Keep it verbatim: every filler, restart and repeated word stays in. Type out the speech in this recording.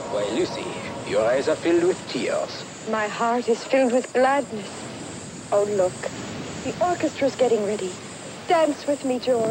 Why, Lucy, your eyes are filled with tears. My heart is filled with gladness. Oh, look. The orchestra's getting ready. Dance with me, George.